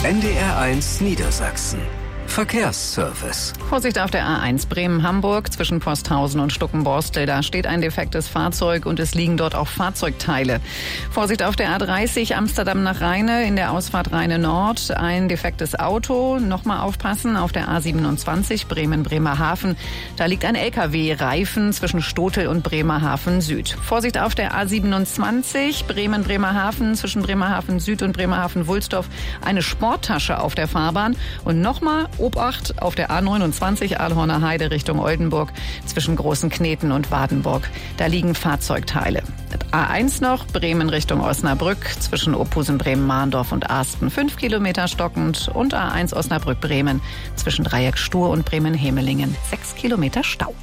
NDR1 Niedersachsen. Verkehrsservice. Vorsicht auf der A1 Bremen-Hamburg zwischen Posthausen und Stuckenborstel. Da steht ein defektes Fahrzeug und es liegen dort auch Fahrzeugteile. Vorsicht auf der A30 Amsterdam nach Rheine in der Ausfahrt Rheine Nord. Ein defektes Auto. Nochmal aufpassen auf der A27 Bremen-Bremerhaven. Da liegt ein LKW-Reifen zwischen Stotel und Bremerhaven Süd. Vorsicht auf der A27 Bremen-Bremerhaven zwischen Bremerhaven Süd und Bremerhaven Wulsdorf. Eine Sporttasche auf der Fahrbahn. Und nochmal Obacht auf der A29 Ahlhorner Heide Richtung Oldenburg zwischen Großen Kneten und Wadenburg. Da liegen Fahrzeugteile. A1 noch, Bremen Richtung Osnabrück zwischen Ophusen, Bremen-Mahndorf und Arsten 5 Kilometer stockend und A1 Osnabrück-Bremen zwischen Dreieck Stur und Bremen-Hemelingen 6 Kilometer Stau.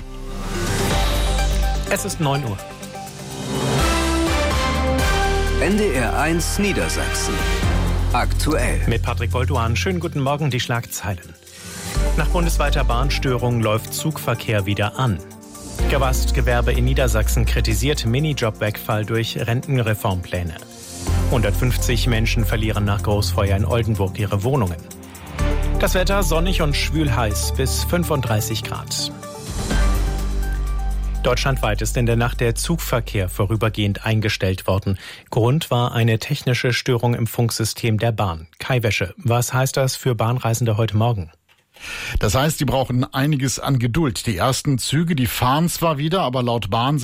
Es ist 9 Uhr. NDR1 Niedersachsen. Aktuell. Mit Patrick Bolduan. Schönen guten Morgen, die Schlagzeilen. Nach bundesweiter Bahnstörung läuft Zugverkehr wieder an. Gastgewerbe in Niedersachsen kritisiert Minijobwegfall durch Rentenreformpläne. 150 Menschen verlieren nach Großfeuer in Oldenburg ihre Wohnungen. Das Wetter sonnig und schwül heiß bis 35 Grad. Deutschlandweit ist in der Nacht der Zugverkehr vorübergehend eingestellt worden. Grund war eine technische Störung im Funksystem der Bahn. Kai Wäsche, was heißt das für Bahnreisende heute Morgen? Das heißt, die brauchen einiges an Geduld. Die ersten Züge, die fahren zwar wieder, aber laut Bahn